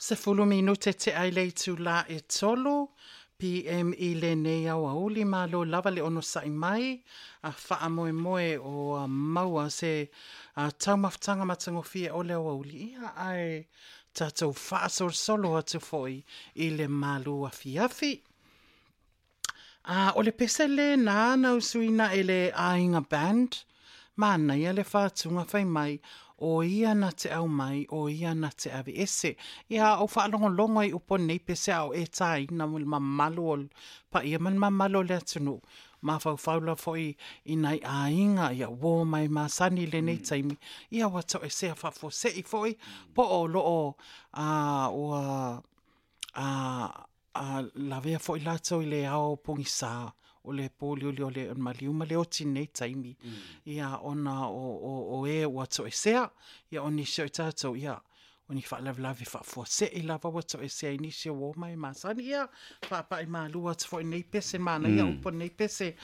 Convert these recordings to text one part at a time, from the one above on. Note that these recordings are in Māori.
Se fulu minute te ai le tu la e tolu, PM I le nei au auli malo lava le ono sai mai, a wha moe moe o maua se taumaftanga matangofia o le au auli. Ia ai tatou wha solo atu foi I le malu a fiafi. O le pese le na na usuina e le ainga band, mana ia le whātunga whai mai, o ia na te au mai, o ia na te avi ese. Ia o whaalonga I upo nei pese au e tai na mul mamalu o pa ia man mamalu le atunu. Ma whaula foi I nai ainga, ia wō mai masani le nei taimi. Ia wato e sea whafo se I foi, po o loo la vea foi lato I le ao pongisa o le poli o le maliuma le oti nei taimi. Ia ona o e wato e sea, ia oni sio I tato, ia oni whaalavi whafo se I lava wato e sea inisi o wō mai masani. Ia whaapa I malu atu foi nei pese mana, ia upo nei pese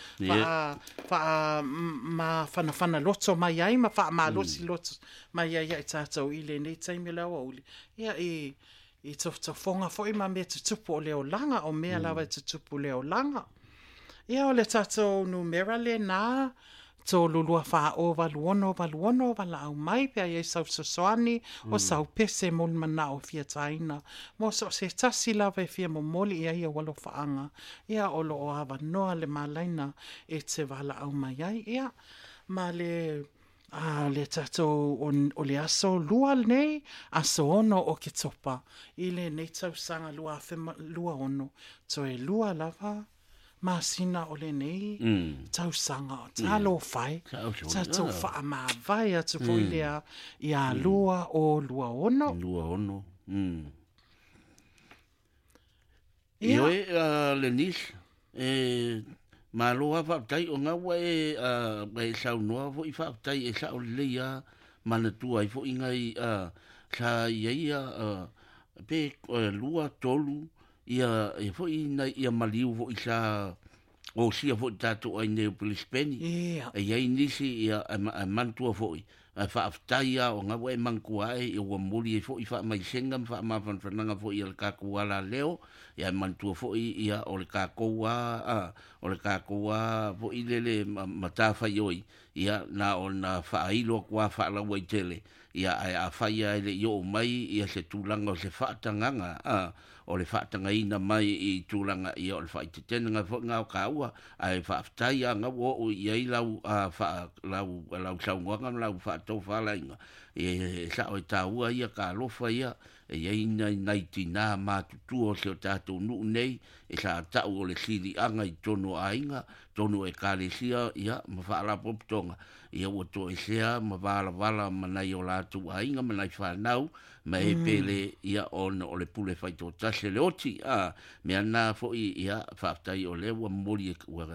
ma whana loto mai ai, ma wha ma losi loto mai ai I tato I le nei taimi lau auli. Ia I tofonga foi ma me tutupu o leo langa o mea lawa tutupu leo langa. Ia o le tato numera le na to lulua wha o valuono wala au mai pia i sau sosoani o sau pese mol mana o fia taina. Mo so se tasi lawa fia mo moli ia ia walo whaanga. Ia o lo o awa noa le malaina e te wala au mai ai. Ia ma le tato o le aso lua nei, aso ono o ke topa. I le nei tau sanga lua ono. So e lua lava, masina o le nei, tau sanga, talo fai, tato wha ma vai atu fo I lea I a lua o lua ono. Lua ono. Ioe le nis, ma loa whaptai o ngā wai sau noa fo I whaptai e sao leia mana tua I fo I ngai sa iaia pe lua tolu ia fo I nai ia maliu fo I sa o sia fo I tātou ai neo Pilispeni e iai nisi ia mantua fo I whaptai o ngā wai mankua e I ua mori e fo I wha mai senga wha mawhanwhananga fo I al kākuala leo ia mantua fo ia o le kākoua fo I lele matawhai oi ia na o na whaailo kua whaalawa I tele ia ai a whaia ele I o mai ia se tūlanga o se whaatanganga o le whaatangaina mai I tūlanga ia o le whaitetenanga fo ngā o kāua ai whaaftai a ngā o ia I lau saungoanga lau whaatau whaalainga e sa o tāua ia ka lofa ia e iei nei tina mātutu o se o tātou nuu nei e sa tau o le siri anga I tono ainga tono e kālesia ia ma whaala poptonga ia ua to e sea ma wala manai o lātu ainga manai whanau ma e pele ia o le pule whaito tase le oti mea nā fo ia whaftai o le ua mori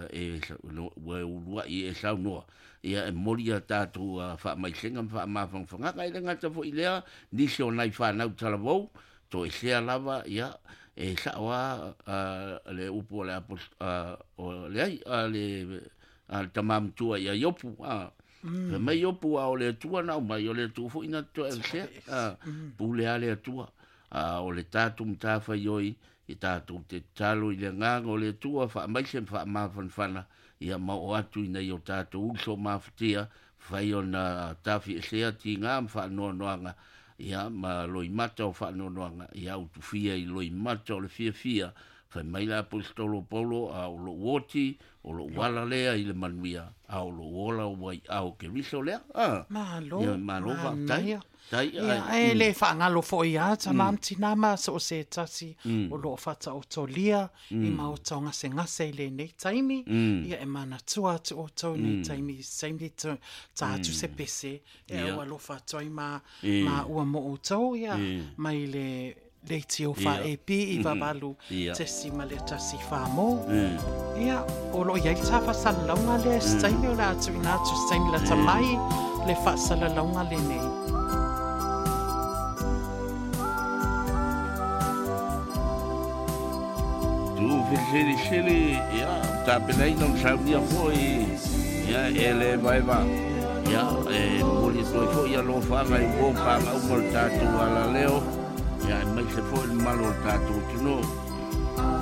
ua urua I e sau noa ia e mori a tātou whaamaisenga whaamawhangwhangaka I le ngata fo I lea nisi o nai whanau talavou to e sea lava ia e sawa le upo le o le ai le tamam tua ia yopu pe mai yopu o le tua na mai o le tu fo ina to e sea pule ale tua o le tatu mtafa yoi I tatu te talo I le nganga o le tua fa mai sem fa ma fana ia ma o atu ina I o tatu uso maftia fai ona tafi sea ti ngam fa no noanga ia ma loi mata o whaanonoanga ia utufia I loi mata o le fia fai mai la apostolo Paulo a o lo woti o lo wala lea I le manuia a o lo wola wai a o ke riso lea malo whaptai e le whaangalo fo ia ta mamti nama so se tasi o lo whata o tolia I mau tonga se ngase le nei taimi ia e mana tua tu o tau nei taimi saimi ta atu se pese e ua lo whatoi ma ua mo o tau ia mai le leiti o wha e pi I wawalu te sima le tasi wha mo ia o lo iai ta whasala launga le staimi o la atu ina atu staimi la tamai le whasala launga le nei Sili ta penai non sabia foi ele vai moli foi ia lo fa mai bo pa o mortato ala leo ia mai mai se fo il malo tātou tino.